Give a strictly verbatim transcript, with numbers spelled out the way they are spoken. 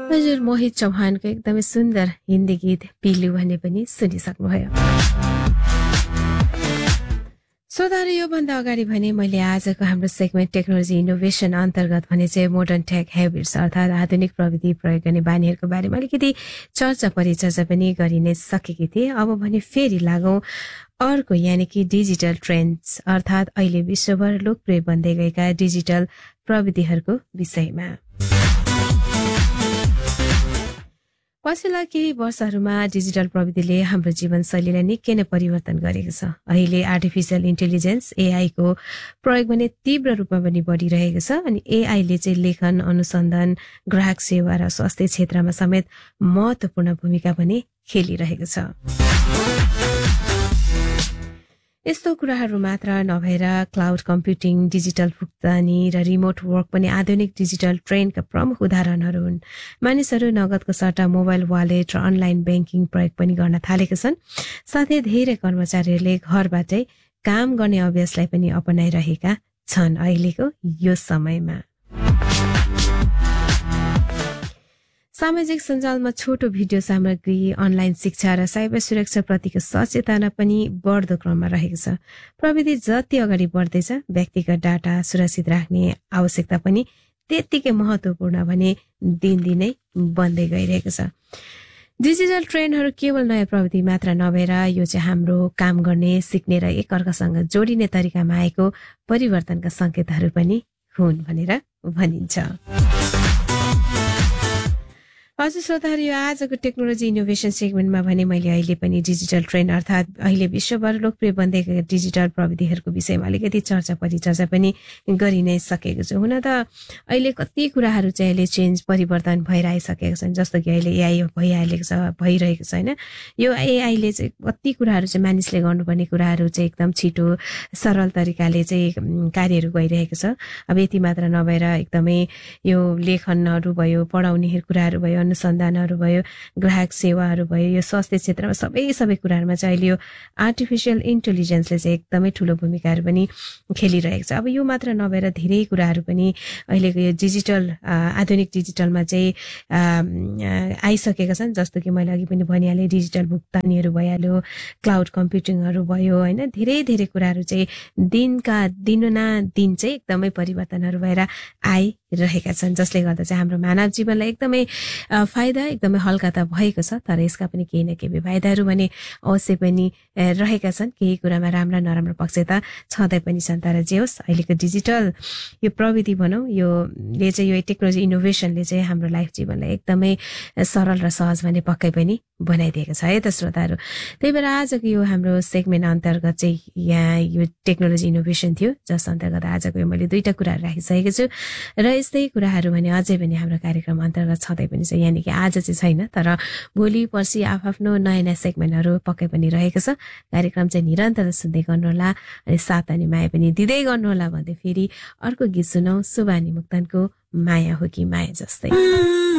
हजुर मोहित चौहानको एकदमै सुन्दर हिन्दी गीत पिलु भने पनि सुनिसक्नुभयो। श्रोताहरू योभन्दा अगाडि भने मैले आजको हाम्रो सेगमेन्ट टेक्नोलोजी इनोभेसन अन्तर्गत भने चाहिँ मोडर्न टेक हेबिट्स अर्थात् आधुनिक प्रविधि प्रयोग गर्ने बानीहरूको बारेमा अलिकति चर्चा परिचर्चा पनि गरि नै सकेकी थिएँ। अब भने फेरि लागौं अर्को यानि कि डिजिटल ट्रेन्ड्स अर्थात् अहिले विश्वभर लोकप्रिय बन्दै गएका डिजिटल प्रविधिहरूको विषयमा। पछिल्ला केही वर्षहरूमा डिजिटल प्रविधिले हाम्रो जीवनशैलीलाई निकै नै परिवर्तन गरेको छ। अहिले आर्टिफिसियल इन्टेलिजेन्स एआई को प्रयोग भने तीव्र रूपमा पनि बढिरहेको छ अनि एआईले चाहिँ लेखन, अनुसन्धान, ग्राहक सेवा र स्वास्थ्य क्षेत्रमा समेत महत्त्वपूर्ण भूमिका पनि खेलिरहेको छ। यस्तो कुराहरू मात्र नभएर क्लाउड कम्प्युटिङ, डिजिटल भुक्तानी र रिमोट वर्क पनि आधुनिक डिजिटल ट्रेन्डका प्रमुख उदाहरणहरू हुन्। मानिसहरू नगदको सट्टा मोबाइल वालेट र अनलाइन ब्याङ्किङ प्रयोग पनि गर्न थालेका छन्। साथै धेरै कर्मचारीहरूले घरबाटै काम गर्ने अभ्यासलाई पनि अपनाइरहेका छन् अहिलेको यो समयमा। सामाजिक सञ्जालमा छोटो भिडियो सामग्री, अनलाइन शिक्षा र साइबर सुरक्षा प्रतिको सचेतना पनि बढ्दो क्रममा रहेको छ। प्रविधि जति अगाडि बढ्दैछ व्यक्तिगत डाटा सुरक्षित राख्ने आवश्यकता पनि त्यत्तिकै महत्त्वपूर्ण भने दिनदिनै बन्दै गइरहेको छ। डिजिटल ट्रेन्डहरू केवल नयाँ प्रविधि मात्र नभएर यो चाहिँ हाम्रो काम गर्ने, सिक्ने र एकअर्कासँग जोडिने तरिकामा आएको परिवर्तनका संकेतहरू पनि हुन् भनेर भनिन्छ। हजुर श्रोताहरू, यो आजको टेक्नोलोजी इनोभेसन सेगमेन्टमा भने मैले अहिले पनि डिजिटल ट्रेन्ड अर्थात् अहिले विश्वभर लोकप्रिय बन्दै गएका डिजिटल प्रविधिहरूको विषयमा अलिकति चर्चा परिचर्चा पनि गरि नै सकेको छु। हुन त अहिले कति कुराहरू चाहिँ अहिले चेन्ज परिवर्तन भएर आइसकेको छन्, जस्तो कि अहिले एआई भइहालेको छ भइरहेको छ होइन। यो एआईले चाहिँ कति कुराहरू चाहिँ मानिसले गर्नुपर्ने कुराहरू चाहिँ एकदम छिटो सरल तरिकाले चाहिँ कार्यहरू गइरहेको छ। अब यति मात्र नभएर एकदमै यो लेखनहरू भयो, पढाउने कुराहरू भयो, अनुसन्धानहरू भयो, ग्राहक सेवाहरू भयो, यो स्वास्थ्य क्षेत्रमा सबै सबै कुराहरूमा चाहिँ अहिले यो आर्टिफिसियल इन्टेलिजेन्सले चाहिँ एकदमै ठुलो भूमिकाहरू पनि खेलिरहेको छ। अब यो मात्र नभएर धेरै कुराहरू पनि अहिलेको यो डिजिटल आधुनिक डिजिटलमा चाहिँ आइसकेका छन्, जस्तो कि मैले अघि पनि भनिहालेँ डिजिटल भुक्तानीहरू भइहाल्यो, क्लाउड कम्प्युटिङहरू भयो होइन। धेरै धेरै कुराहरू चाहिँ दिनका दिनुना दिन चाहिँ एकदमै परिवर्तनहरू भएर आइरहेका छन्, जसले गर्दा चाहिँ हाम्रो मानव जीवनलाई एकदमै फाइदा एकदमै हल्का त भएको छ, तर यसका पनि केही न केही बेफाइदाहरू भने अवश्य पनि रहेका छन्। केही कुरामा राम्रा नराम्रो पक्ष त छँदै पनि छन्, तर जे होस् अहिलेको डिजिटल यो प्रविधि भनौँ योले चाहिँ यो टेक्नोलोजी इनोभेसनले चाहिँ हाम्रो लाइफ जीवनलाई एकदमै सरल र सहज भने पक्कै पनि बनाइदिएको छ है त श्रोताहरू। त्यही भएर आजको यो हाम्रो सेगमेन्ट अन्तर्गत चाहिँ यहाँ यो टेक्नोलोजी इनोभेसन थियो, जस अन्तर्गत आजको यो मैले दुईटा कुराहरू राखिसकेको छु र यस्तै कुराहरू भने अझै पनि हाम्रो कार्यक्रम अन्तर्गत छँदै पनि छ। यानि कि आज चाहिँ छैन, तर भोलि पर्सि आफ्नो नयाँ नयाँ सेगमेन्टहरू पक्कै पनि रहेको छ। कार्यक्रम चाहिँ निरन्तर सुन्दै गर्नुहोला अनि साथ अनि माया पनि दिँदै गर्नुहोला भन्दै फेरि अर्को गीत सुनौ, सुबानी मुक्तानको माया हो कि माया जस्तै।